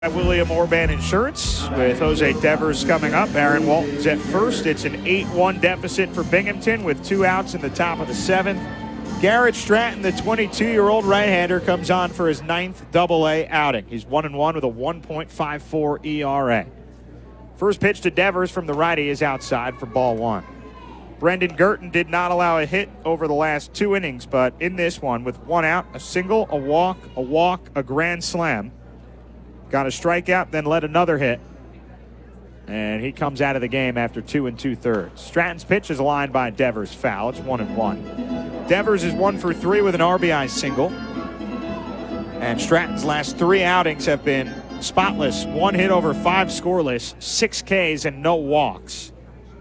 At William Orban Insurance with Jose Devers coming up. Aaron Walton's at first. It's an 8-1 deficit for Binghamton with 2 outs in the top of the 7th. Garrett Stratton, the 22-year-old right-hander, comes on for his 9th Double-A outing. He's 1-1 with a 1.54 ERA. First pitch to Devers from the righty is outside for ball 1. Brendan Girton did not allow a hit over the last 2 innings, but in this one, with 1 out, a single, a walk, a grand slam, got a strikeout, then led another hit. And he comes out of the game after 2 2/3. Stratton's pitch is lined by Devers foul. It's 1-1. Devers is 1 for 3 with an RBI single. And Stratton's last 3 outings have been spotless. 1 hit over 5 scoreless, 6 Ks, and no walks.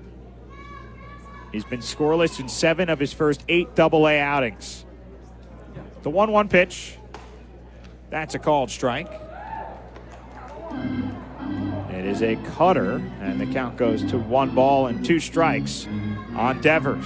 He's been scoreless in 7 of his first 8 Double-A outings. The 1-1 pitch. That's a called strike. It is a cutter, and the count goes to 1 ball and 2 strikes on Devers.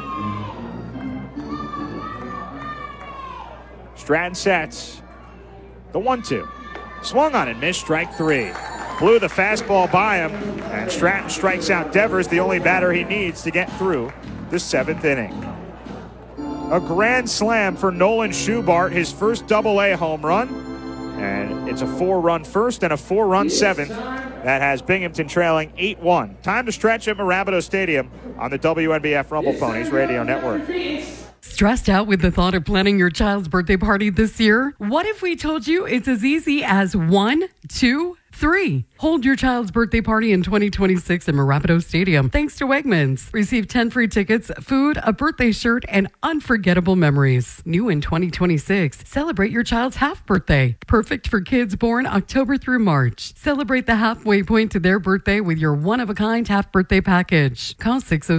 Stratton sets the 1-2. Swung on and missed, strike 3. Blew the fastball by him, and Stratton strikes out Devers, the only batter he needs to get through the 7th inning. A grand slam for Nolan Schubart, his first Double-A home run. And it's a 4-run first and a 4-run 7th that has Binghamton trailing 8-1. Time to stretch at Mirabito Stadium on the WNBF Rumble Ponies Radio Network. Stressed out with the thought of planning your child's birthday party this year? What if we told you it's as easy as 1, 2, 3? Hold your child's birthday party in 2026 at Mirabito Stadium thanks to Wegmans. Receive 10 free tickets, food, a birthday shirt, and unforgettable memories. New in 2026, celebrate your child's half birthday. Perfect for kids born October through March. Celebrate the halfway point to their birthday with your one-of-a-kind half birthday package. Call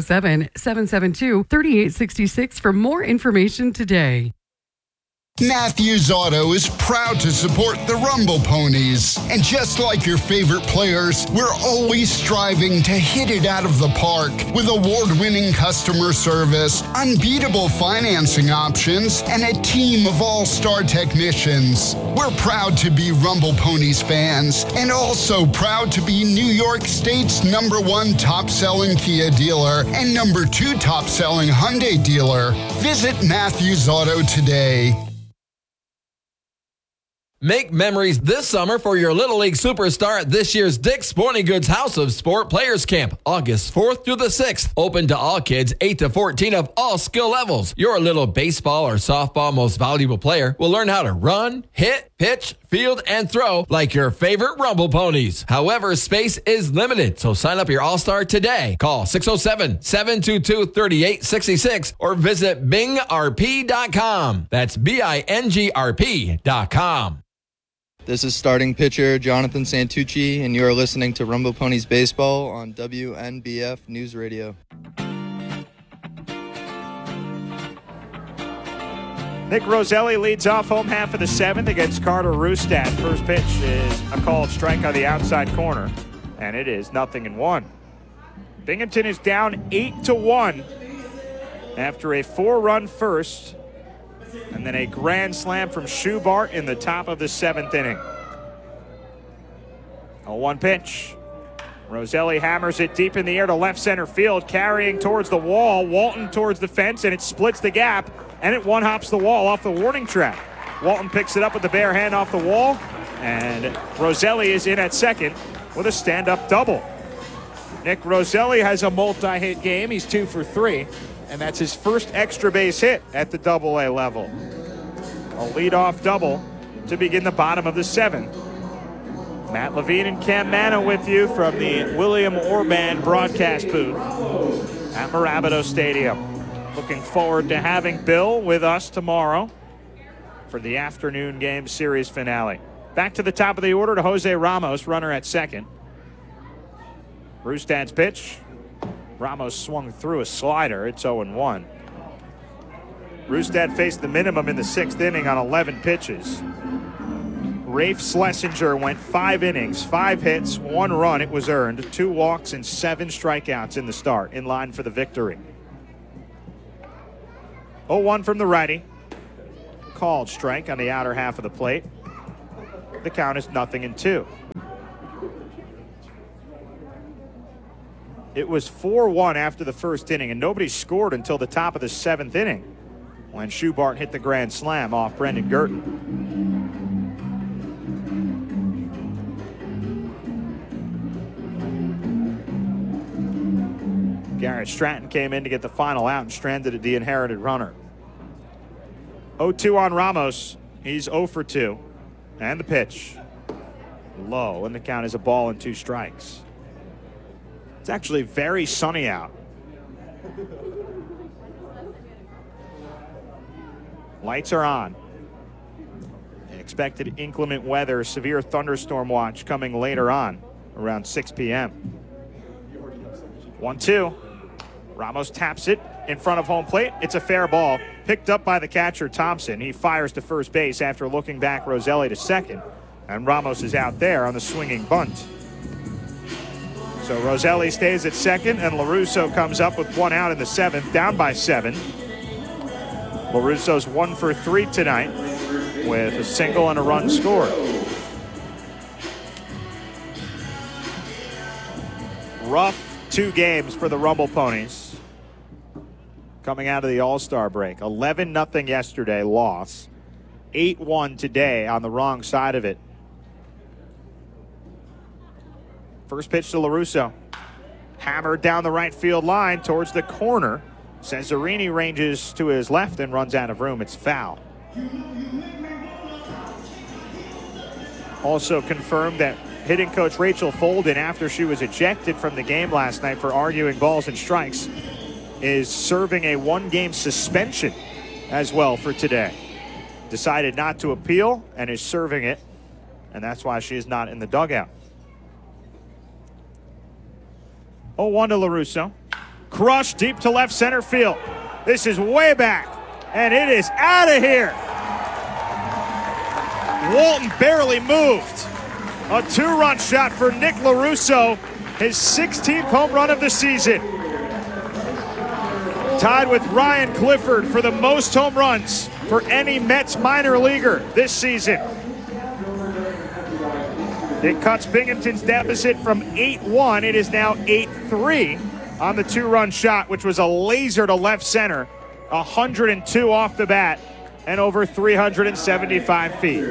607-772-3866 for more information today. Matthews Auto is proud to support the Rumble Ponies. And just like your favorite players, we're always striving to hit it out of the park with award-winning customer service, unbeatable financing options, and a team of all-star technicians. We're proud to be Rumble Ponies fans and also proud to be New York State's #1 top-selling Kia dealer and #2 top-selling Hyundai dealer. Visit Matthews Auto today. Make memories this summer for your Little League superstar at this year's Dick's Sporting Goods House of Sport Players Camp, August 4th through the 6th. Open to all kids 8 to 14 of all skill levels. Your little baseball or softball most valuable player will learn how to run, hit, pitch, field, and throw like your favorite Rumble Ponies. However, space is limited, so sign up your All-Star today. Call 607-722-3866 or visit bingrp.com. That's BINGRP.com. This is starting pitcher Jonathan Santucci, and you are listening to Rumble Ponies Baseball on WNBF News Radio. Nick Roselli leads off home half of the 7th against Carter Rustad. First pitch is a called strike on the outside corner, and it is 0-1. Binghamton is down 8-1 after a 4-run first, and then a grand slam from Schubart in the top of the 7th inning. A 1 pitch. Roselli hammers it deep in the air to left center field, carrying towards the wall. Walton towards the fence, and it splits the gap, and it one-hops the wall off the warning track. Walton picks it up with the bare hand off the wall, and Roselli is in at second with a stand-up double. Nick Roselli has a multi-hit game. He's 2 for 3. And that's his first extra base hit at the Double-A level. A leadoff double to begin the bottom of the 7th. Matt Levine and Cam Manna with you from the William Orban broadcast booth at Mirabito Stadium. Looking forward to having Bill with us tomorrow for the afternoon game series finale. Back to the top of the order to Jose Ramos, runner at second. Rustad's pitch. Ramos swung through a slider. It's 0-1. Rustad faced the minimum in the 6th inning on 11 pitches. Rafe Schlesinger went 5 innings, 5 hits, 1 run. It was earned, 2 walks, and 7 strikeouts in the start, in line for the victory. 0-1 from the righty. Called strike on the outer half of the plate. The count is 0-2. It was 4-1 after the first inning, and nobody scored until the top of the 7th inning when Schubart hit the grand slam off Brendan Girton. Garrett Stratton came in to get the final out and stranded the inherited runner. 0-2 on Ramos. He's 0 for 2. And the pitch. Low, and the count is a ball and 2 strikes. It's actually very sunny out. Lights are on. Expected inclement weather, severe thunderstorm watch coming later on around 6 p.m. 1-2. Ramos taps it in front of home plate. It's a fair ball. Picked up by the catcher, Thompson. He fires to first base after looking back Roselli to second. And Ramos is out there on the swinging bunt. So Roselli stays at second, and LaRusso comes up with 1 out in the 7th, down by 7. LaRusso's 1 for 3 tonight with a single and a run scored. Rough 2 games for the Rumble Ponies coming out of the All-Star break. 11-0 yesterday, loss. 8-1 today on the wrong side of it. First pitch to LaRusso. Hammered down the right field line towards the corner. Cesarini ranges to his left and runs out of room. It's foul. Also confirmed that hitting coach Rachel Folden, after she was ejected from the game last night for arguing balls and strikes, is serving a 1-game suspension as well for today. Decided not to appeal and is serving it, and that's why she is not in the dugout. 0-1 to LaRusso. Crushed deep to left center field. This is way back, and it is out of here. Walton barely moved. A 2-run shot for Nick LaRusso, his 16th home run of the season. Tied with Ryan Clifford for the most home runs for any Mets minor leaguer this season. It cuts Binghamton's deficit from 8-1. It is now 8-3 on the 2-run shot, which was a laser to left center. 102 off the bat and over 375 feet.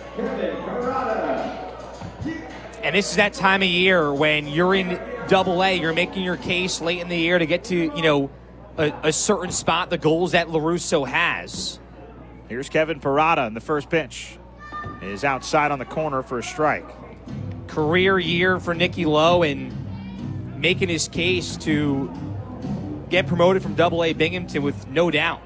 And this is that time of year when you're in Double-A, you're making your case late in the year to get to, a certain spot, the goals that LaRusso has. Here's Kevin Parada in the first pitch. Is outside on the corner for a strike. Career year for Nicky Lowe and making his case to get promoted from Double-A Binghamton with no doubt.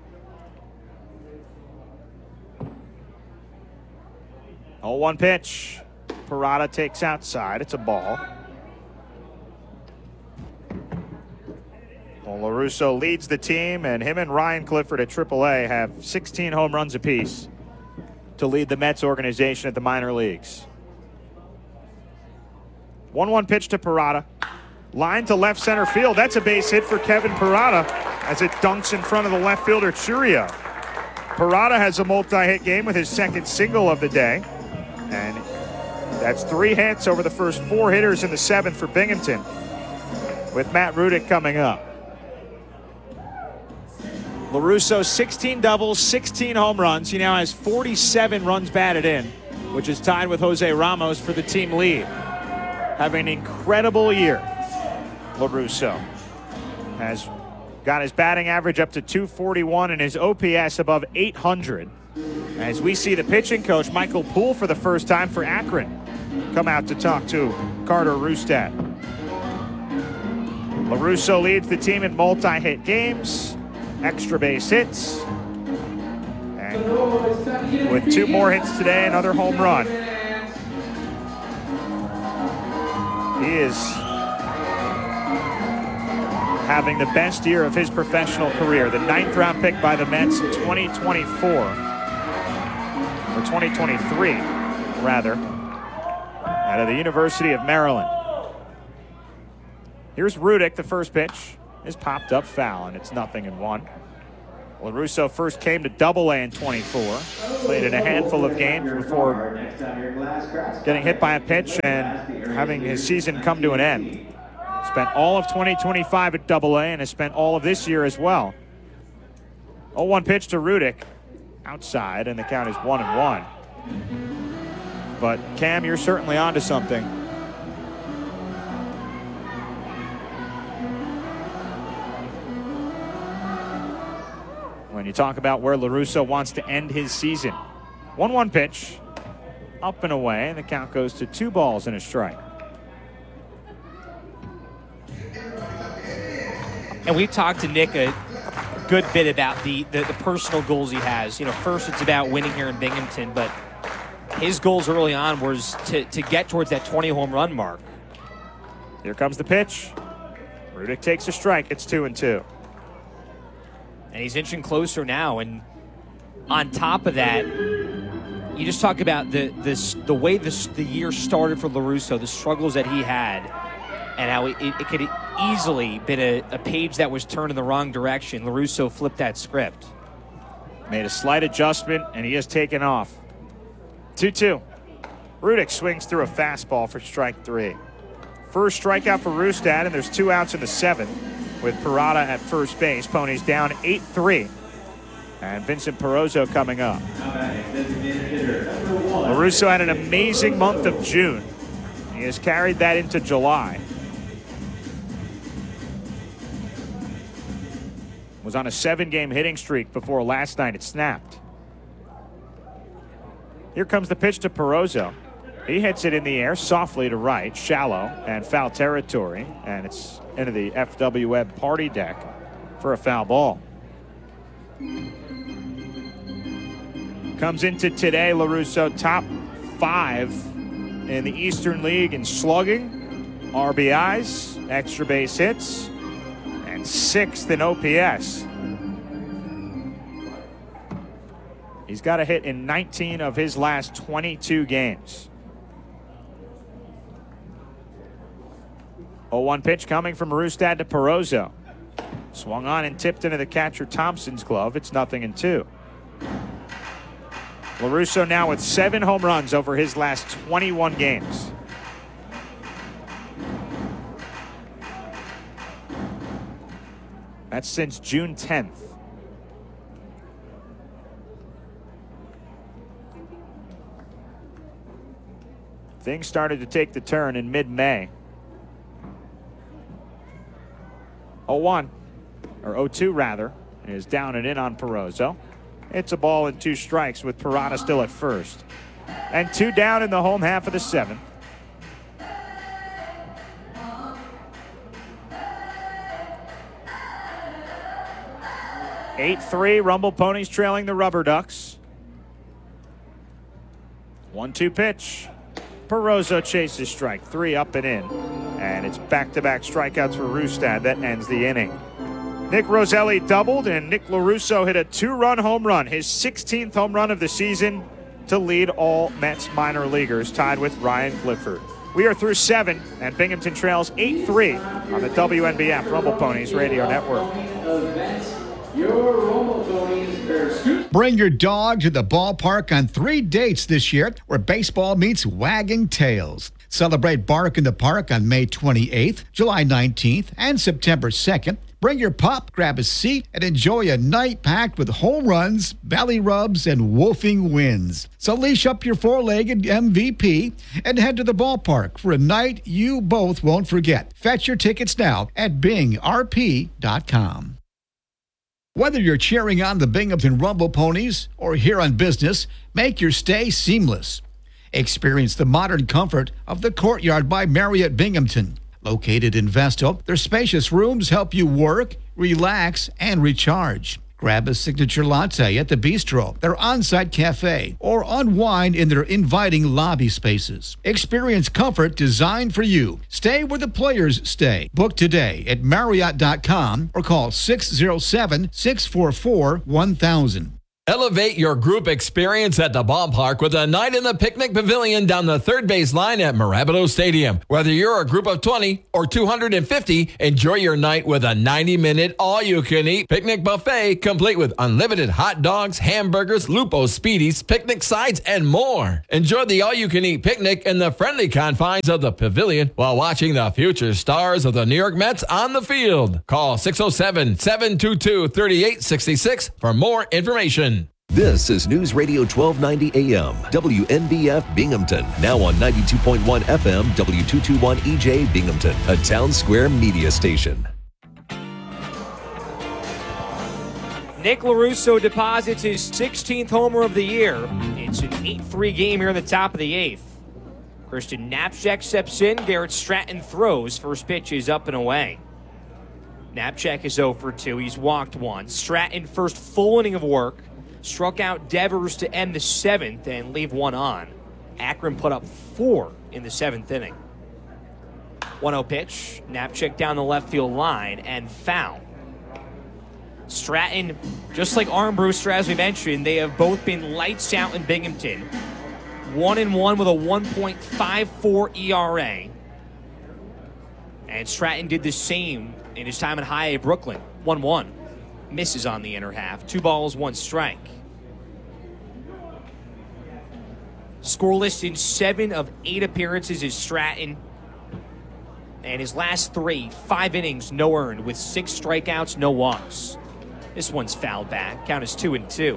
Oh, 1 pitch. Parada takes outside. It's a ball. Well, LaRusso leads the team, and him and Ryan Clifford at AAA have 16 home runs apiece to lead the Mets organization at the minor leagues. 1-1 pitch to Parada. Line to left center field. That's a base hit for Kevin Parada as it dunks in front of the left fielder, Churio. Parada has a multi-hit game with his 2nd single of the day. And that's 3 hits over the first 4 hitters in the 7th for Binghamton, with Matt Rudick coming up. LaRusso, 16 doubles, 16 home runs. He now has 47 runs batted in, which is tied with Jose Ramos for the team lead. Having an incredible year, LaRusso has got his batting average up to 241 and his OPS above 800. As we see the pitching coach, Michael Poole, for the first time for Akron, come out to talk to Carter Rustad. LaRusso leads the team in multi-hit games, extra base hits, and with 2 more hits today, another home run. He is having the best year of his professional career. The 9th round pick by the Mets in 2024, or 2023, rather, out of the University of Maryland. Here's Rudick. The first pitch is popped up foul, and it's 0-1. LaRusso first came to Double-A in 24. Played in a handful of games before getting hit by a pitch and having his season come to an end. Spent all of 2025 at Double-A and has spent all of this year as well. 0-1 pitch to Rudick. Outside, and the count is 1-1. But Cam, you're certainly onto something. When you talk about where LaRusso wants to end his season. 1-1 pitch, up and away, and the count goes to 2 balls and a strike. And we've talked to Nick a good bit about the personal goals he has. You know, first it's about winning here in Binghamton, but his goals early on was to get towards that 20 home run mark. Here comes the pitch. Rudick takes a strike. It's 2-2. And he's inching closer now. And on top of that, you just talk about the way the year started for LaRusso, the struggles that he had, and how it could easily been a page that was turned in the wrong direction. LaRusso flipped that script. Made a slight adjustment, and he has taken off. 2-2. Rudick swings through a fastball for strike 3. First strikeout for Rustad, and there's 2 outs in the 7th with Parada at first base. Ponies down 8-3. And Vincent Perozzo coming up. LaRusso had an amazing month of June. He has carried that into July. Was on a 7-game hitting streak before last night it snapped. Here comes the pitch to Perozzo. He hits it in the air softly to right, shallow and foul territory, and it's into the FW Webb party deck for a foul ball. Comes into today, LaRusso top 5 in the Eastern League in slugging, RBIs, extra base hits, and 6th in OPS. He's got a hit in 19 of his last 22 games. 0-1 pitch coming from Rustad to Perozzo. Swung on and tipped into the catcher Thompson's glove. It's 0-2. LaRusso now with 7 home runs over his last 21 games. That's since June 10th. Things started to take the turn in mid-May. 0-1, or 0-2 rather, is down and in on Perozzo. It's a ball and 2 strikes with Parada still at first. And 2 down in the home half of the 7th. (8-3), Rumble Ponies trailing the Rubber Ducks. 1-2 pitch. Perozzo chases strike 3 up and in. And it's back-to-back strikeouts for Rustad that ends the inning. Nick Roselli doubled, and Nick LaRusso hit a 2-run home run, his 16th home run of the season, to lead all Mets minor leaguers, tied with Ryan Clifford. We are through 7, and Binghamton trails 8-3 on the WNBF Rumble Ponies Radio Network. Bring your dog to the ballpark on 3 dates this year where baseball meets wagging tails. Celebrate Bark in the Park on May 28th, July 19th, and September 2nd. Bring your pup, grab a seat, and enjoy a night packed with home runs, belly rubs, and woofing wins. So leash up your 4-legged MVP and head to the ballpark for a night you both won't forget. Fetch your tickets now at bingrp.com. Whether you're cheering on the Binghamton Rumble Ponies or here on business, make your stay seamless. Experience the modern comfort of the Courtyard by Marriott Binghamton. Located in Vesto, their spacious rooms help you work, relax, and recharge. Grab a signature latte at the Bistro, their on-site cafe, or unwind in their inviting lobby spaces. Experience comfort designed for you. Stay where the players stay. Book today at Marriott.com or call 607-644-1000. Elevate your group experience at the ballpark with a night in the picnic pavilion down the third base line at Marabito Stadium. Whether you're a group of 20 or 250, enjoy your night with a 90-minute all-you-can-eat picnic buffet complete with unlimited hot dogs, hamburgers, Lupo Speedies, picnic sides, and more. Enjoy the all-you-can-eat picnic in the friendly confines of the pavilion while watching the future stars of the New York Mets on the field. Call 607-722-3866 for more information. This is News Radio 1290 AM, WNBF Binghamton. Now on 92.1 FM, W221 EJ Binghamton, a Town Square media station. Nick LaRusso deposits his 16th homer of the year. It's an 8-3 game here in the top of the 8th. Christian Knapczyk steps in. Garrett Stratton throws. First pitch is up and away. Knapczyk is 0 for 2. He's walked 1. Stratton, first full inning of work. Struck out Devers to end the 7th and leave 1 on. Akron put up 4 in the 7th inning. 1-0 pitch. Knapczyk down the left field line and foul. Stratton, just like Armbruster, as we mentioned, they have both been lights out in Binghamton. 1-1 with a 1.54 ERA. And Stratton did the same in his time in High A Brooklyn. 1-1. Misses on the inner half. 2 balls, 1 strike. Scoreless in 7 of 8 appearances is Stratton. And his last 3, 5 innings, no earned, with 6 strikeouts, no walks. This one's fouled back. Count is 2-2.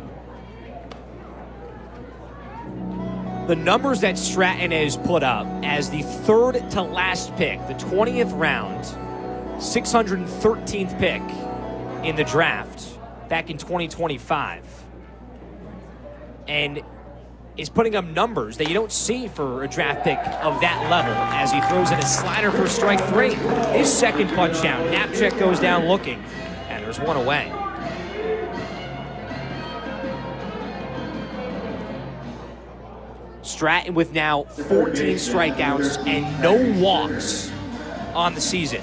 The numbers that Stratton has put up as the third to last pick, the 20th round, 613th pick in the draft back in 2025, and is putting up numbers that you don't see for a draft pick of that level as he throws in a slider for strike 3. His second punch down. Knapczyk goes down looking, and there's 1 away. Stratton with now 14 strikeouts and no walks on the season.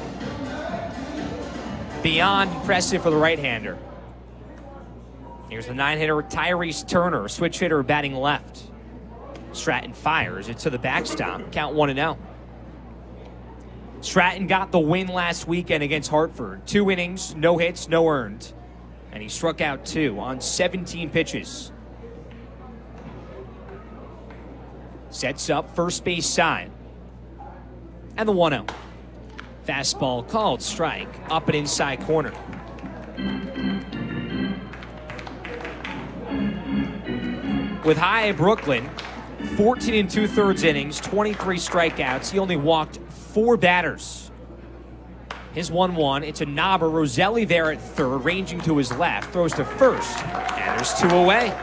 Beyond impressive for the right-hander. Here's the 9-hitter Tyrese Turner, switch hitter batting left. Stratton fires it to the backstop. Count 1-0. Stratton got the win last weekend against Hartford. 2 innings, no hits, no earned. And he struck out 2 on 17 pitches. Sets up first base side. And the 1-0. Fastball called strike, up and inside corner. With High A Brooklyn, 14 2/3 innings, 23 strikeouts. He only walked 4 batters. His 1-1, it's a knobber. Roselli there at third, ranging to his left, throws to first, and there's 2 away.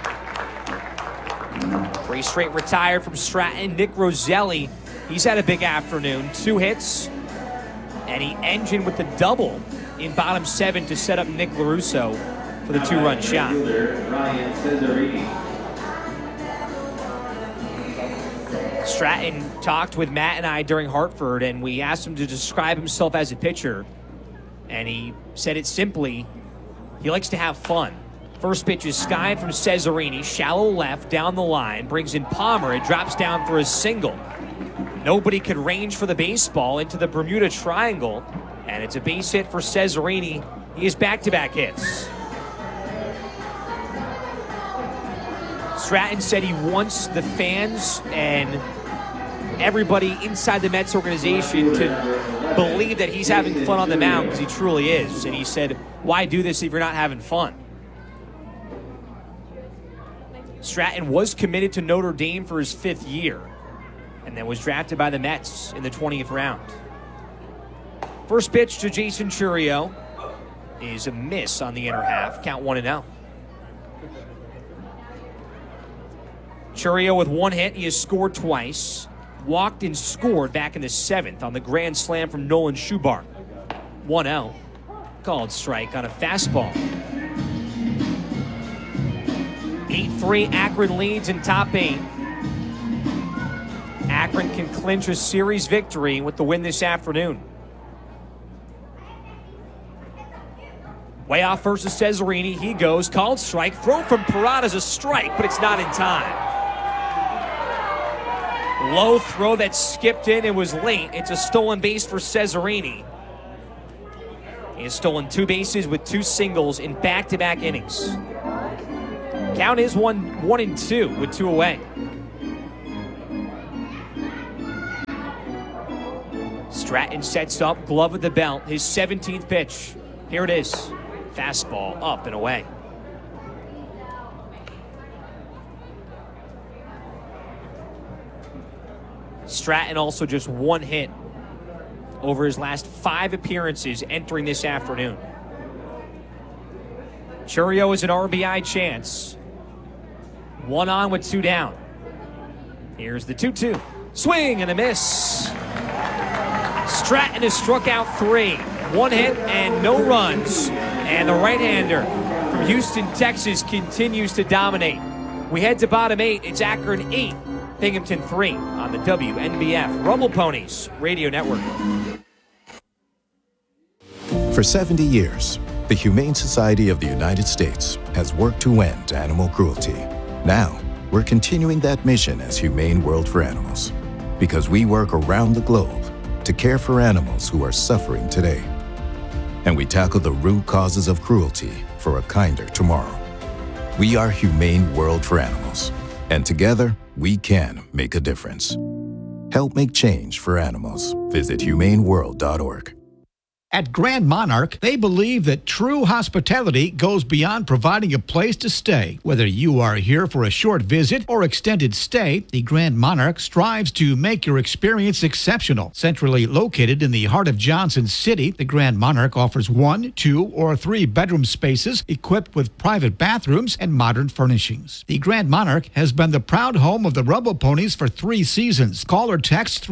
3 straight retired from Stratton. Nick Roselli, he's had a big afternoon. 2 hits. And he engined with the double in bottom 7 to set up Nick LaRusso for the 2-run shot. Stratton talked with Matt and I during Hartford, and we asked him to describe himself as a pitcher. And he said it simply, he likes to have fun. First pitch is skied from Cesarini, shallow left, down the line, brings in Palmer, it drops down for a single. Nobody could range for the baseball into the Bermuda Triangle, and it's a base hit for Cesarini. He has back-to-back hits. Stratton said he wants the fans and everybody inside the Mets organization to believe that he's having fun on the mound, because he truly is. And he said, why do this if you're not having fun? Stratton was committed to Notre Dame for his 5th year, and then was drafted by the Mets in the 20th round. First pitch to Jason Chourio is a miss on the inner half. Count 1-0. Chourio with 1 hit. He has scored twice. Walked and scored back in the 7th on the grand slam from Nolan Schubar. 1-0. Called strike on a fastball. 8-3, Akron leads in top 8. Akron can clinch a series victory with the win this afternoon. Way off versus Cesarini. He goes. Called strike. Throw from Parada's a strike, but it's not in time. Low throw that skipped in and was late. It's a stolen base for Cesarini. He has stolen 2 bases with 2 singles in back-to-back innings. Count is 1-2 with 2 away. Stratton sets up, glove at the belt, his 17th pitch. Here it is. Fastball up and away. Stratton also just 1 hit over his last 5 appearances entering this afternoon. Chourio is an RBI chance. 1 on with 2 down. Here's the 2-2. Swing and a miss. Stratton has struck out 3. 1 hit and no runs. And the right-hander from Houston, Texas continues to dominate. We head to bottom 8. It's Akron 8, Binghamton 3 on the WNBF Rumble Ponies Radio Network. For 70 years, the Humane Society of the United States has worked to end animal cruelty. Now, we're continuing that mission as Humane World for Animals, because we work around the globe to care for animals who are suffering today. And we tackle the root causes of cruelty for a kinder tomorrow. We are Humane World for Animals, and together we can make a difference. Help make change for animals. Visit humaneworld.org. At Grand Monarch, they believe that true hospitality goes beyond providing a place to stay. Whether you are here for a short visit or extended stay, the Grand Monarch strives to make your experience exceptional. Centrally located in the heart of Johnson City, the Grand Monarch offers 1, 2, or 3 bedroom spaces equipped with private bathrooms and modern furnishings. The Grand Monarch has been the proud home of the Rumble Ponies for 3 seasons. Call or text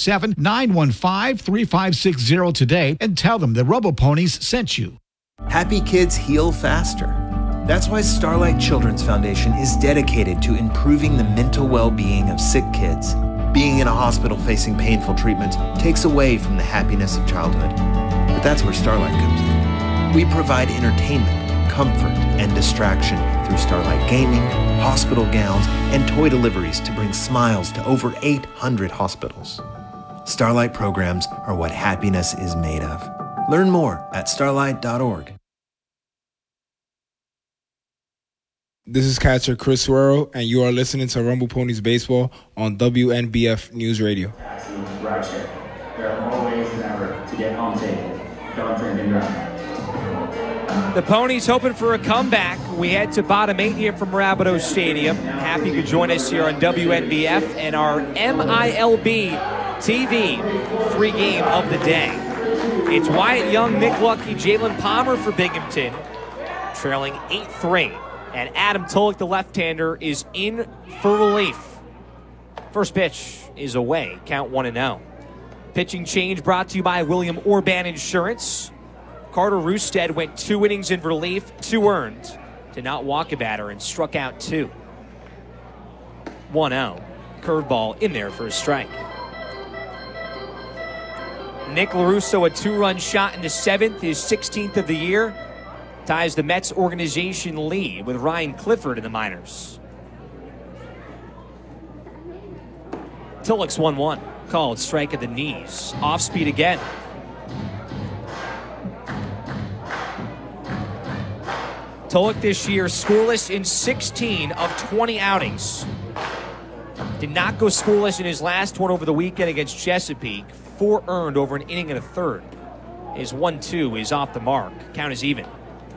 347-915-3560 today and tell them the Rumble Ponies sent you. Happy kids heal faster. That's why Starlight Children's Foundation is dedicated to improving the mental well-being of sick kids. Being in a hospital facing painful treatments takes away from the happiness of childhood. But that's where Starlight comes in. We provide entertainment, comfort, and distraction through Starlight gaming, hospital gowns, and toy deliveries to bring smiles to over 800 hospitals. Starlight programs are what happiness is made of. Learn more at starlight.org. This is catcher Chris Suero, and you are listening to Rumble Ponies Baseball on WNBF News Radio. Rideshare. There are more ways than ever to get home safely. Don't drink and drive. The Ponies hoping for a comeback. We head to bottom 8 here from Rapido Stadium. Happy you could join us here on WNBF and our MILB TV free game of the day. It's Wyatt Young, Nick Lucky, Jalen Palmer for Binghamton, trailing 8-3. And Adam Tulloch, the left-hander, is in for relief. First pitch is away, count 1-0. Pitching change brought to you by William Orban Insurance. Carter Roosted went 2 innings in relief, 2 earned. Did not walk a batter and struck out 2. 1-0. Curveball in there for a strike. Nick LaRusso, a 2-run shot in the 7th, his 16th of the year, ties the Mets organization lead with Ryan Clifford in the minors. Tulloch's 1-1, called strike at the knees. Off speed again. Tulloch this year scoreless in 16 of 20 outings. Did not go scoreless in his last one over the weekend against Chesapeake. 4 earned over an inning and a third. His 1-2 is off the mark. Count is even.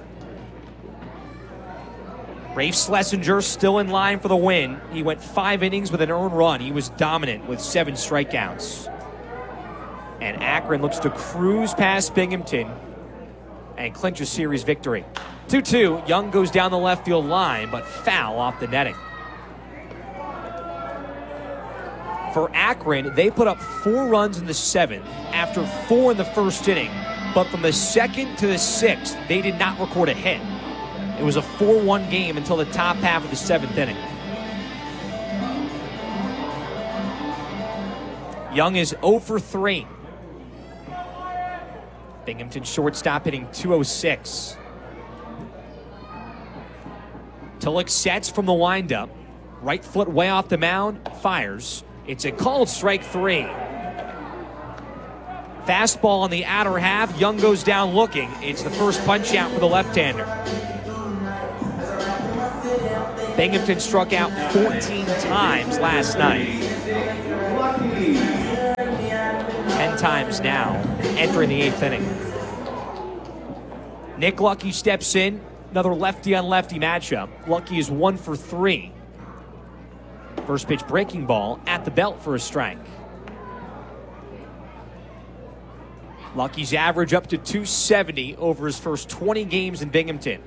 Rafe Schlesinger still in line for the win. He went 5 innings with an earned run. He was dominant with 7 strikeouts. And Akron looks to cruise past Binghamton and clinch a series victory. 2-2. Young goes down the left field line, but foul off the netting. For Akron, they put up 4 runs in the 7th after 4 in the first inning. But from the 2nd to the 6th, they did not record a hit. It was a 4-1 game until the top half of the 7th inning. Young is 0 for 3. Binghamton shortstop hitting .206. Tulloch sets from the windup. Right foot way off the mound, fires. It's a called strike 3. Fastball on the outer half. Young goes down looking. It's the first punch out for the left-hander. Binghamton struck out 14 times last night. 10 times now, entering the 8th inning. Nick Lucky steps in. Another lefty-on-lefty matchup. Lucky is 1 for 3. First pitch breaking ball at the belt for a strike. Lucky's average up to 270 over his first 20 games in Binghamton.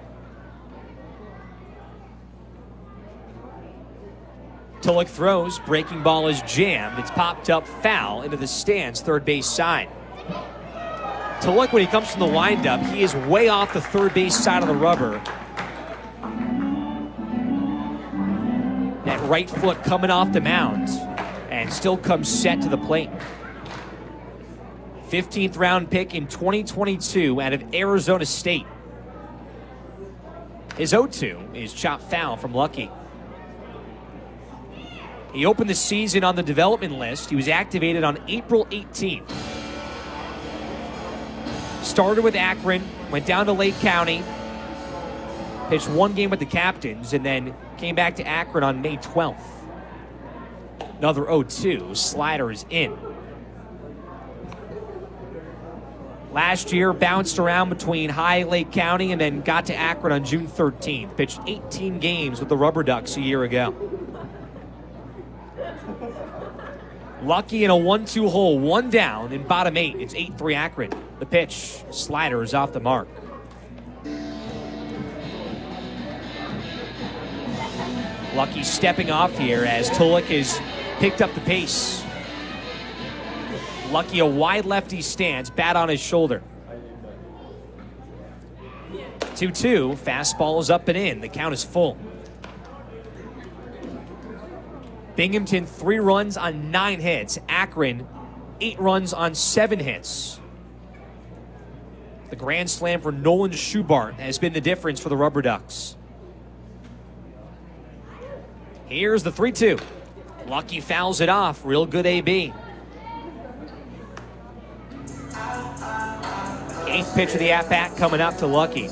Tulloch throws, breaking ball is jammed. It's popped up foul into the stands, third base side. Tulloch, when he comes from the windup, he is way off the third base side of the rubber. That right foot coming off the mound and still comes set to the plate. 15th round pick in 2022 out of Arizona State. His 0-2 is chopped foul from Lucky. He opened the season on the development list. He was activated on April 18th. Started with Akron, went down to Lake County, pitched 1 game with the Captains, and then came back to Akron on May 12th. Another 0-2. Slider is in. Last year, bounced around between High Lake County and then got to Akron on June 13th. Pitched 18 games with the Rubber Ducks a year ago. Lucky in a 1-2 hole, 1 down in bottom 8. It's 8-3 Akron. The pitch, slider is off the mark. Lucky stepping off here as Tulloch has picked up the pace. Lucky a wide lefty stance, bat on his shoulder. 2-2, fastball is up and in. The count is full. Binghamton 3 runs on 9 hits. Akron 8 runs on 7 hits. The grand slam for Nolan Schubart has been the difference for the Rubber Ducks. Here's the 3-2. Lucky fouls it off. Real good AB. 8th pitch of the at-bat coming up to Lucky.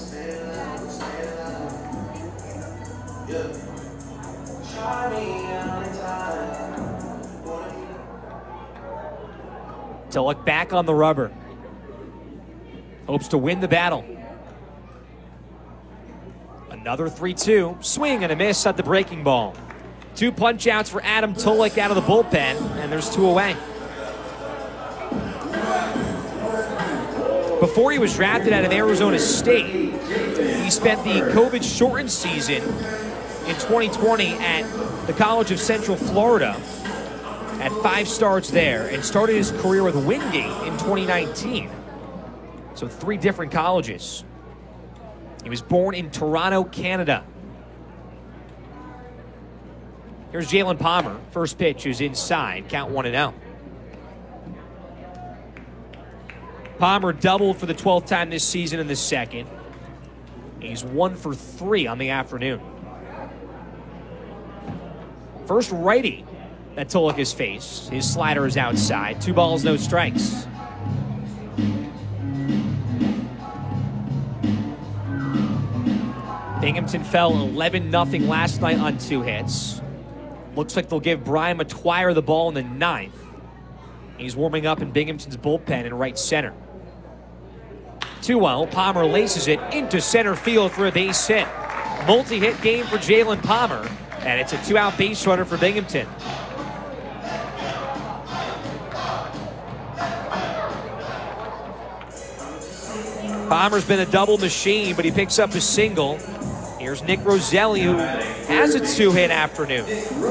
To look back on the rubber. Hopes to win the battle. Another 3-2. Swing and a miss at the breaking ball. 2 punch outs for Adam Tulloch out of the bullpen, and there's 2 away. Before he was drafted out of Arizona State, he spent the COVID-shortened season in 2020 at the College of Central Florida. Had 5 starts there and started his career with Wingate in 2019. So 3 different colleges. He was born in Toronto, Canada. Here's Jalen Palmer. First pitch is inside. Count 1-0. Palmer doubled for the 12th time this season in the second. He's 1 for 3 on the afternoon. First righty that Tulloch has faced. His slider is outside. 2 balls, no strikes. Binghamton fell 11-0 last night on 2 hits. Looks like they'll give Brian McGuire the ball in the 9th. He's warming up in Binghamton's bullpen in right center. 2-0, Palmer laces it into center field for a base hit. Multi-hit game for Jalen Palmer, and it's a 2-out base runner for Binghamton. Palmer's been a double machine, but he picks up a single. Here's Nick Roselli, who has a 2-hit afternoon.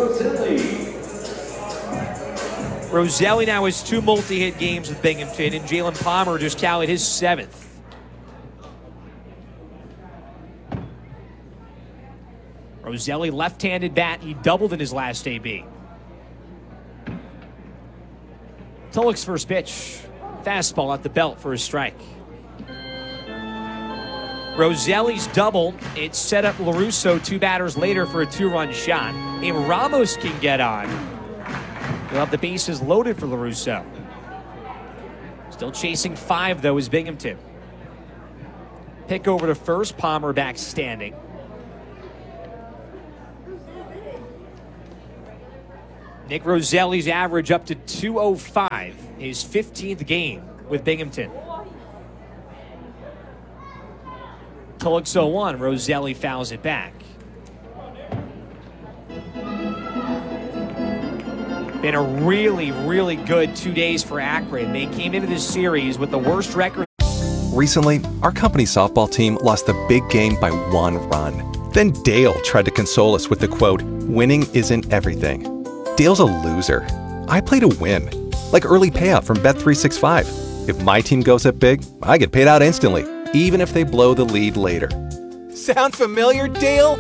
Roselli now has 2 multi-hit games with Binghamton, and Jalen Palmer just tallied his 7th. Roselli, left-handed bat. He doubled in his last AB. Tulloch's first pitch. Fastball at the belt for a strike. Roselli's double. It set up LaRusso 2 batters later for a 2-run shot. If Ramos can get on, he'll have the bases loaded for LaRusso. Still chasing 5, though, is Binghamton. Pick over to first, Palmer back standing. Nick Roselli's average up to 205, his 15th game with Binghamton. Tulloch 0-1, Roselli fouls it back. Been a really, really good 2 days for Akron. They came into this series with the worst record. Recently, our company's softball team lost the big game by 1 run. Then Dale tried to console us with the quote, "Winning isn't everything." Dale's a loser. I play to win. Like early payout from Bet365. If my team goes up big, I get paid out instantly, even if they blow the lead later. Sound familiar, Dale?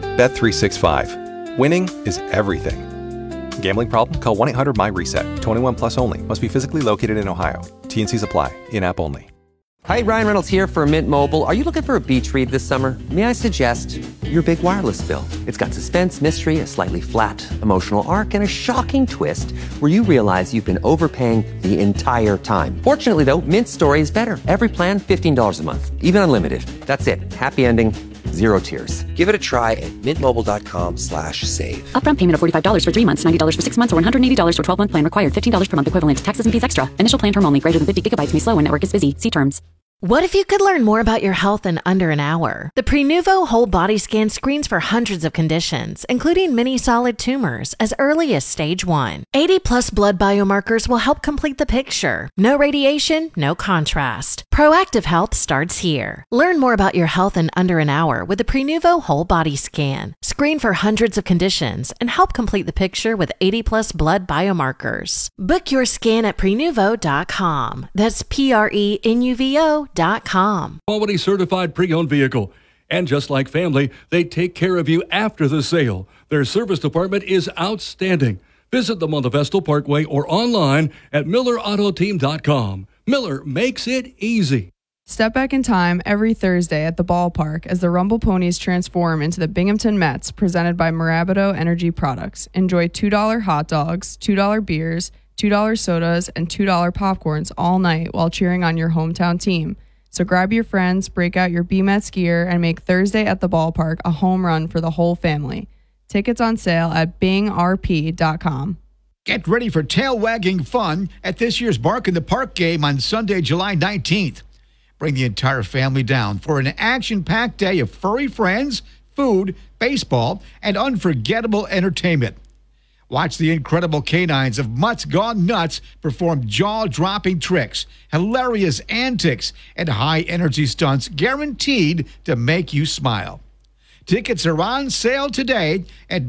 Bet365. Winning is everything. Gambling problem? Call 1-800-MY-RESET. 21 plus only. Must be physically located in Ohio. T&Cs apply. In-app only. Hi, Ryan Reynolds here for Mint Mobile. Are you looking for a beach read this summer? May I suggest your big wireless bill? It's got suspense, mystery, a slightly flat emotional arc, and a shocking twist where you realize you've been overpaying the entire time. Fortunately, though, Mint's story is better. Every plan, $15 a month. Even unlimited. That's it. Happy ending. Zero tears. Give it a try at mintmobile.com/save. Upfront payment of $45 for 3 months, $90 for 6 months, or $180 for 12-month plan required. $15 per month equivalent. Taxes and fees extra. Initial plan term only. Greater than 50 gigabytes may slow when network is busy. See terms. What if you could learn more about your health in under an hour? The Prenuvo Whole Body Scan screens for hundreds of conditions, including many solid tumors, as early as stage 1. 80-plus blood biomarkers will help complete the picture. No radiation, no contrast. Proactive health starts here. Learn more about your health in under an hour with the Prenuvo Whole Body Scan. Screen for hundreds of conditions and help complete the picture with 80-plus blood biomarkers. Book your scan at Prenuvo.com. That's Prenuvo.com. Quality certified pre-owned vehicle. And just like family, they take care of you after the sale. Their service department is outstanding. Visit them on the Vestal Parkway or online at MillerAutoteam.com. Miller makes it easy. Step back in time every Thursday at the ballpark as the Rumble Ponies transform into the Binghamton Mets, presented by Mirabito Energy Products. Enjoy $2 hot dogs, $2 beers, $2 sodas, and $2 popcorns all night while cheering on your hometown team. So grab your friends, break out your B-Mets gear, and make Thursday at the ballpark a home run for the whole family. Tickets on sale at bingrp.com. Get ready for tail-wagging fun at this year's Bark in the Park game on Sunday, July 19th. Bring the entire family down for an action-packed day of furry friends, food, baseball, and unforgettable entertainment. Watch the incredible canines of Mutts Gone Nuts perform jaw-dropping tricks, hilarious antics, and high-energy stunts guaranteed to make you smile. Tickets are on sale today at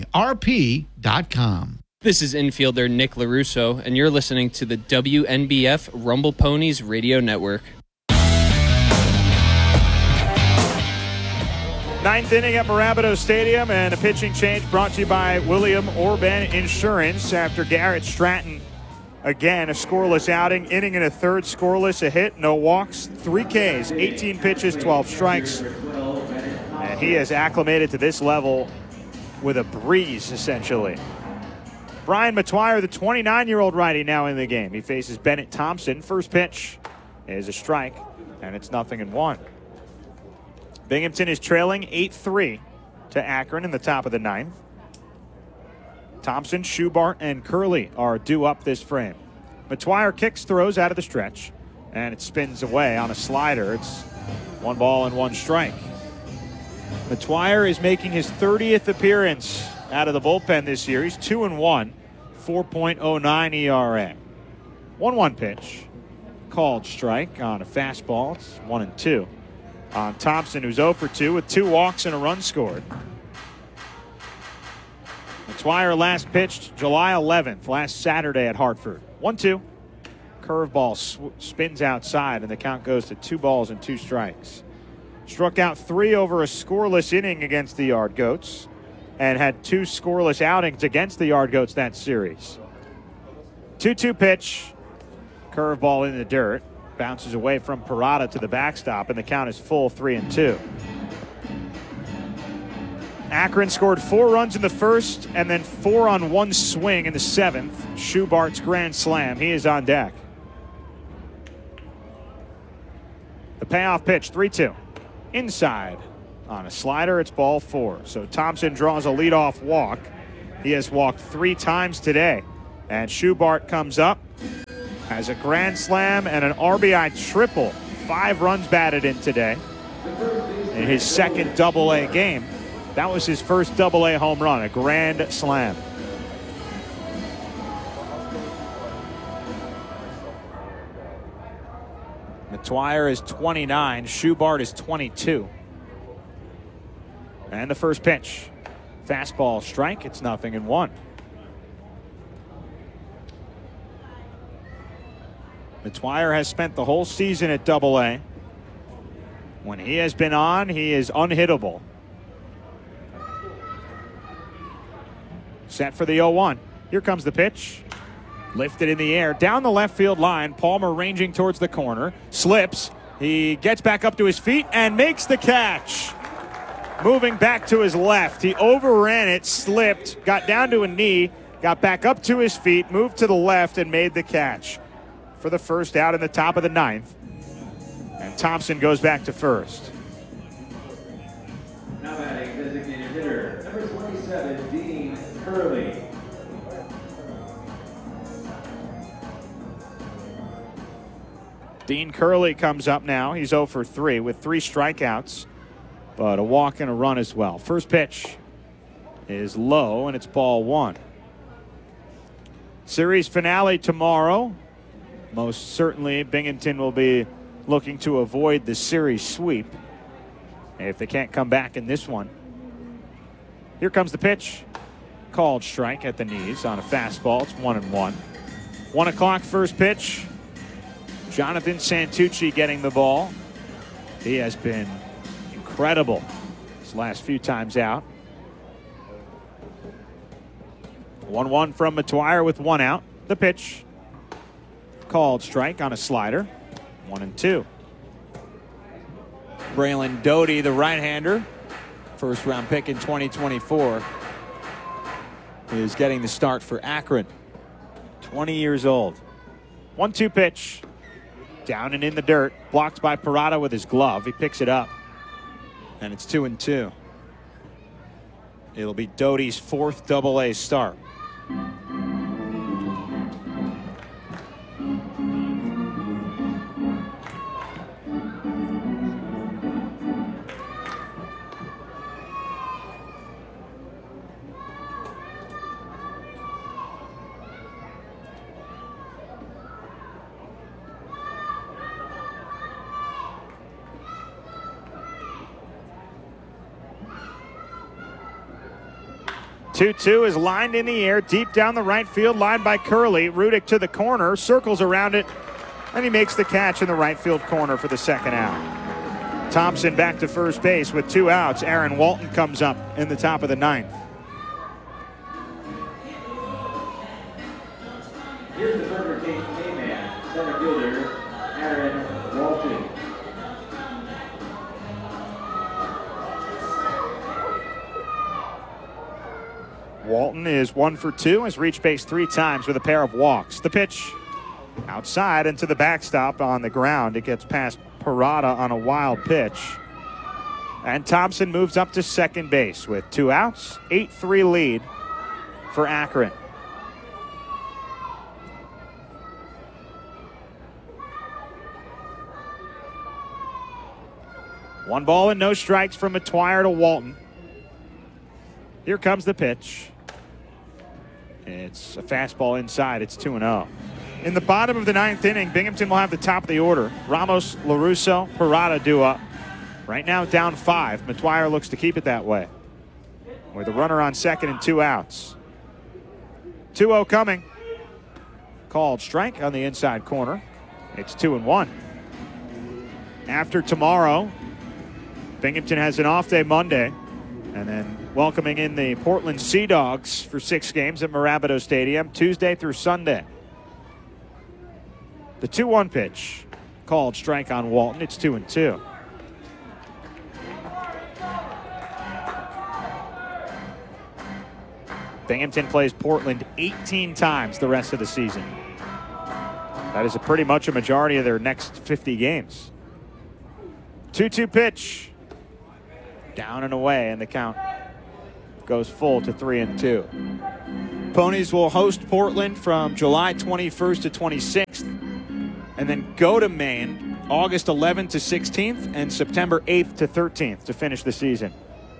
bingrp.com. This is infielder Nick LaRusso, and you're listening to the WNBF Rumble Ponies Radio Network. Ninth inning at Mirabito Stadium, and a pitching change brought to you by William Orben Insurance after Garrett Stratton. Again, a scoreless outing, inning and a third, scoreless, a hit, no walks, 3 Ks, 18 pitches, 12 strikes. And he has acclimated to this level with a breeze, essentially. Brian Metoyer, the 29-year-old righty, now in the game. He faces Bennett Thompson. First pitch is a strike, and it's 0-1. Binghamton is trailing 8-3 to Akron in the top of the 9th. Thompson, Schubart, and Curley are due up this frame. Metoyer kicks, throws out of the stretch, and it spins away on a slider. It's 1 ball and 1 strike. Metoyer is making his 30th appearance out of the bullpen this year. He's 2-1, 4.09 ERA. 1-1 pitch, called strike on a fastball. It's 1-2. On Thompson, who's 0 for 2 with 2 walks and a run scored. Metoyer last pitched July 11th, last Saturday at Hartford. 1-2. Curveball spins outside, and the count goes to 2 balls and 2 strikes. Struck out 3 over a scoreless inning against the Yard Goats, and had 2 scoreless outings against the Yard Goats that series. 2-2 pitch. Curveball in the dirt. Bounces away from Parada to the backstop, and the count is full 3-2. Akron scored 4 runs in the first and then 4 on one swing in the 7th. Schubart's grand slam. He is on deck. The payoff pitch, 3-2. Inside. On a slider, it's ball 4. So Thompson draws a leadoff walk. He has walked 3 times today. And Schubart comes up, has a grand slam and an RBI triple. 5 runs batted in today in his second Double-A game. That was his first Double-A home run, a grand slam. McTwire is 29. Schubart is 22. And the first pitch. Fastball strike. It's 0-1. McTwire has spent the whole season at Double-A. When he has been on, he is unhittable. Set for the 0-1. Here comes the pitch. Lifted in the air. Down the left field line. Palmer ranging towards the corner. Slips. He gets back up to his feet and makes the catch. Moving back to his left. He overran it, slipped, got down to a knee, got back up to his feet, moved to the left, and made the catch for the first out in the top of the 9th. And Thompson goes back to first. Now batting designated hitter, number 27, Dean Curley. Dean Curley comes up now. He's 0 for 3 with 3 strikeouts, but a walk and a run as well. First pitch is low, and it's ball 1. Series finale tomorrow. Most certainly, Binghamton will be looking to avoid the series sweep if they can't come back in this one. Here comes the pitch. Called strike at the knees on a fastball. It's 1-1. 1 o'clock first pitch. Jonathan Santucci getting the ball. He has been incredible his last few times out. 1-1 from McTwire with 1 out. The pitch. Called strike on a slider. 1-2. Braylon Doty, the right-hander, first round pick in 2024, is getting the start for Akron. 20 years old. 1-2 pitch. Down and in the dirt. Blocked by Parada with his glove. He picks it up. And it's 2-2. It'll be Doty's 4th Double-A start. Two-two is lined in the air, deep down the right field line by Curley. Rudick to the corner, circles around it, and he makes the catch in the right field corner for the second out. Thompson back to first base with 2 outs. Aaron Walton comes up in the top of the 9th. Here's the Burger King K-Man, center fielder, Aaron Walton. Walton is 1 for 2, has reached base 3 times with a pair of walks. The pitch outside into the backstop on the ground. It gets past Parada on a wild pitch. And Thompson moves up to second base with 2 outs, 8-3 lead for Akron. One ball and no strikes from McTwire to Walton. Here comes the pitch. It's a fastball inside. It's 2-0. In the bottom of the 9th inning, Binghamton will have the top of the order. Ramos, LaRusso, Parada due up. Right now down 5. McTwire looks to keep it that way with a runner on second and 2 outs. 2-0 coming. Called strike on the inside corner. It's 2-1. After tomorrow, Binghamton has an off day Monday, and then welcoming in the Portland Sea Dogs for 6 games at Mirabito Stadium, Tuesday through Sunday. The 2-1 pitch. called strike on Walton. It's 2-2. Binghamton plays Portland 18 times the rest of the season. That is pretty much a majority of their next 50 games. 2-2 pitch. Down and away, and the count goes full to 3-2. Ponies will host Portland from July 21st to 26th, and then go to Maine August 11th to 16th and September 8th to 13th to finish the season.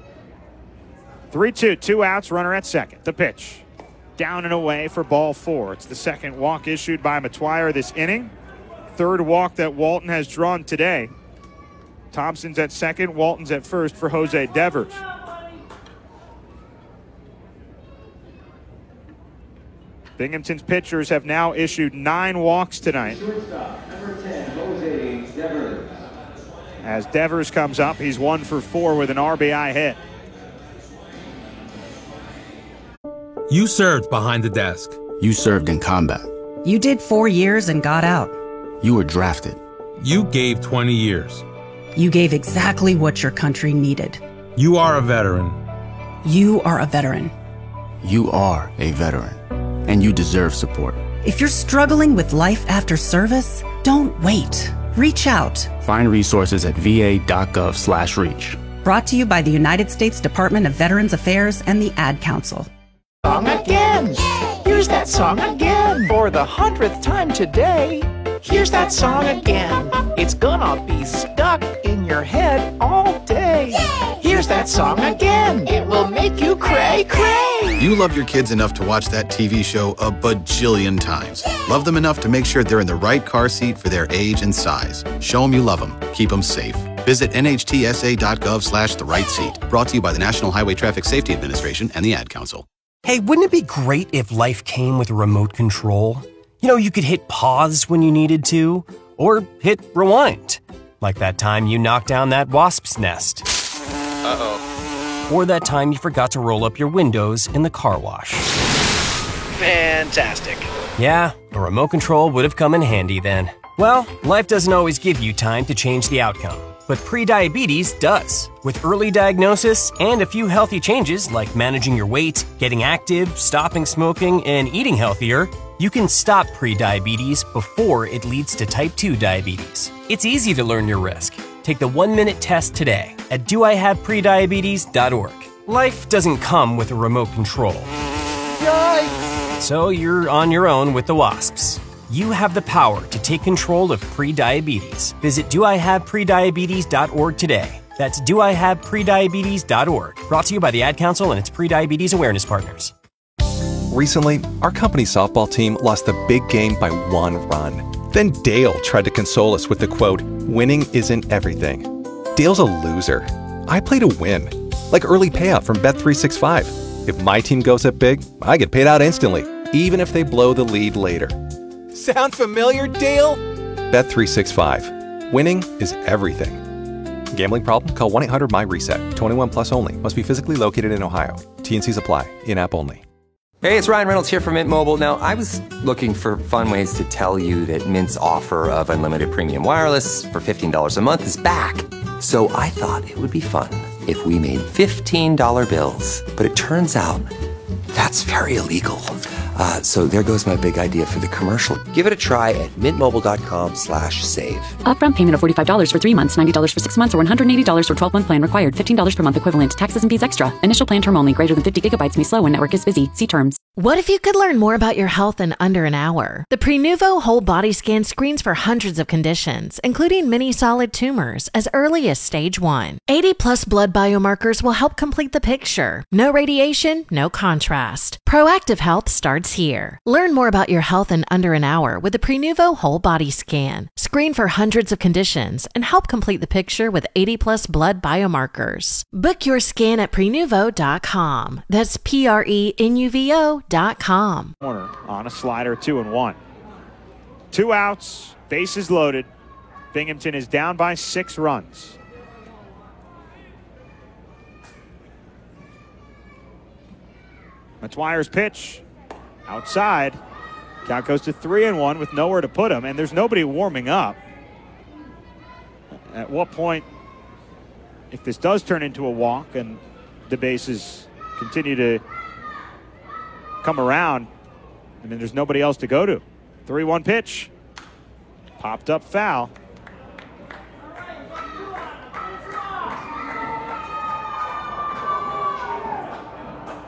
3-2, 2 outs, runner at second. The pitch. Down and away for ball 4. It's the second walk issued by Metoyer this inning. Third walk that Walton has drawn today. Thompson's at second, Walton's at first for Jose Devers. Binghamton's pitchers have now issued 9 walks tonight. As Devers comes up, he's 1 for 4 with an RBI hit. You served behind the desk. You served in combat. You did 4 years and got out. You were drafted. You gave 20 years. You gave exactly what your country needed. You are a veteran. You are a veteran. You are a veteran. And you deserve support. If you're struggling with life after service, don't wait. Reach out. Find resources at va.gov/reach. Brought to you by the United States Department of Veterans Affairs and the Ad Council. Song again. Here's that song again. For the 100th time today. Here's that song again. It's gonna be stuck in your head all day. Here's that song again. It will make you cray cray. You love your kids enough to watch that TV show a bajillion times. Love them enough to make sure they're in the right car seat for their age and size. Show them you love them. Keep them safe. Visit nhtsa.gov/the-right-seat. Brought to you by the National Highway Traffic Safety Administration and the Ad Council. Hey, wouldn't it be great if life came with a remote control? You know, you could hit pause when you needed to, or hit rewind. Like that time you knocked down that wasp's nest. Uh-oh. Or that time you forgot to roll up your windows in the car wash. Fantastic. Yeah, a remote control would have come in handy then. Well, life doesn't always give you time to change the outcome. But prediabetes does. With early diagnosis and a few healthy changes like managing your weight, getting active, stopping smoking, and eating healthier, you can stop prediabetes before it leads to type 2 diabetes. It's easy to learn your risk. Take the 1-minute test today at doihaveprediabetes.org. Life doesn't come with a remote control. Yikes! So you're on your own with the wasps. You have the power to take control of prediabetes. Visit doihaveprediabetes.org today. That's doihaveprediabetes.org. Brought to you by the Ad Council and its prediabetes awareness partners. Recently, our company softball team lost the big game by 1 run. Then Dale tried to console us with the quote, "Winning isn't everything." Dale's a loser. I play to win. Like early payout from Bet365. If my team goes up big, I get paid out instantly, even if they blow the lead later. Sound familiar, Dale? Bet365. Winning is everything. Gambling problem? Call 1-800-MY-RESET. 21 plus only. Must be physically located in Ohio. T&Cs apply. In-app only. Hey, it's Ryan Reynolds here from Mint Mobile. Now, I was looking for fun ways to tell you that Mint's offer of unlimited premium wireless for $15 a month is back. So I thought it would be fun if we made $15 bills. But it turns out that's very illegal. So there goes my big idea for the commercial. Give it a try at mintmobile.com/save. Upfront payment of $45 for 3 months, $90 for 6 months, or $180 for 12-month plan required. $15 per month equivalent. Taxes and fees extra. Initial plan term only. Greater than 50 gigabytes may slow when network is busy. See terms. What if you could learn more about your health in under an hour? The Prenuvo Whole Body Scan screens for hundreds of conditions, including many solid tumors, as early as stage 1. 80-plus blood biomarkers will help complete the picture. No radiation, no contrast. Proactive health starts here. Learn more about your health in under an hour with the Prenuvo Whole Body Scan. Screen for hundreds of conditions and help complete the picture with 80-plus blood biomarkers. Book your scan at Prenuvo.com. That's PRENUVO.com. Corner on a slider, 2-1. 2 outs, bases loaded. Binghamton is down by 6 runs. Metoyer's pitch outside. Count goes to 3-1 with nowhere to put him, and there's nobody warming up. At what point, if this does turn into a walk and the bases continue to come around, I mean, there's nobody else to go to. 3-1 pitch. Popped up foul.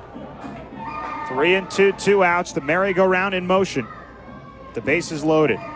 Three and two outs. The merry-go-round in motion. The bases loaded.